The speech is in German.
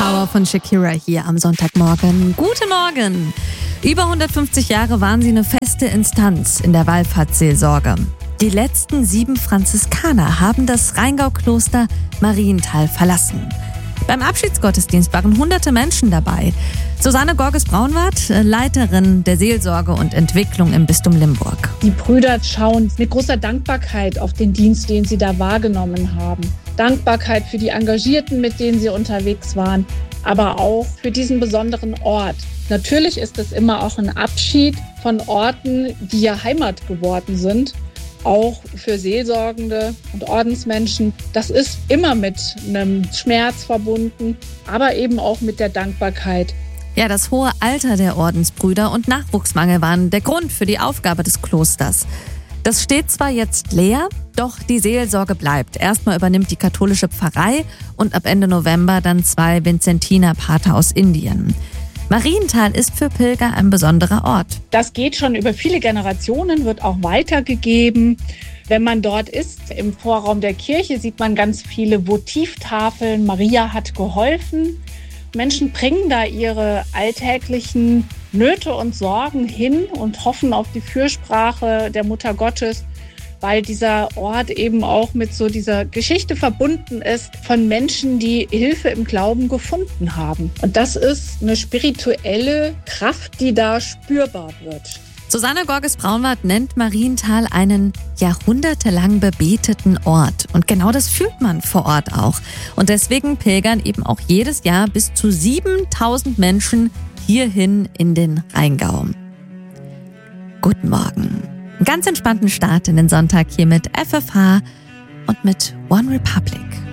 Power von Shakira hier am Sonntagmorgen. Guten Morgen! Über 150 Jahre waren sie eine feste Instanz in der Wallfahrtsseelsorge. Die letzten 7 Franziskaner haben das Rheingau-Kloster Marienthal verlassen. Beim Abschiedsgottesdienst waren hunderte Menschen dabei. Susanne Gorges-Braunwart, Leiterin der Seelsorge und Entwicklung im Bistum Limburg. Die Brüder schauen mit großer Dankbarkeit auf den Dienst, den sie da wahrgenommen haben. Dankbarkeit für die Engagierten, mit denen sie unterwegs waren, aber auch für diesen besonderen Ort. Natürlich ist es immer auch ein Abschied von Orten, die ja Heimat geworden sind. Auch für Seelsorgende und Ordensmenschen. Das ist immer mit einem Schmerz verbunden, aber eben auch mit der Dankbarkeit. Ja, das hohe Alter der Ordensbrüder und Nachwuchsmangel waren der Grund für die Aufgabe des Klosters. Das steht zwar jetzt leer, doch die Seelsorge bleibt. Erstmal übernimmt die katholische Pfarrei und ab Ende November dann 2 Vinzentinerpater aus Indien. Marienthal ist für Pilger ein besonderer Ort. Das geht schon über viele Generationen, wird auch weitergegeben. Wenn man dort ist, im Vorraum der Kirche, sieht man ganz viele Votivtafeln. Maria hat geholfen. Menschen bringen da ihre alltäglichen Nöte und Sorgen hin und hoffen auf die Fürsprache der Mutter Gottes, weil dieser Ort eben auch mit so dieser Geschichte verbunden ist von Menschen, die Hilfe im Glauben gefunden haben. Und das ist eine spirituelle Kraft, die da spürbar wird. Susanne Gorges-Braunwart nennt Marienthal einen jahrhundertelang bebeteten Ort. Und genau das fühlt man vor Ort auch. Und deswegen pilgern eben auch jedes Jahr bis zu 7.000 Menschen hierhin in den Rheingau. Guten Morgen. Einen ganz entspannten Start in den Sonntag hier mit FFH und mit One Republic.